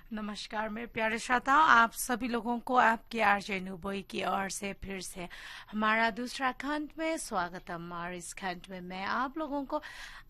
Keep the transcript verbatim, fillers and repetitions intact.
नमस्कार मेरे प्यारे श्रोताओं, आप सभी लोगों को आपके आरजे नुबोई की ओर से फिर से हमारा दूसरा खंड में स्वागतम। और इस खंड में मैं आप लोगों को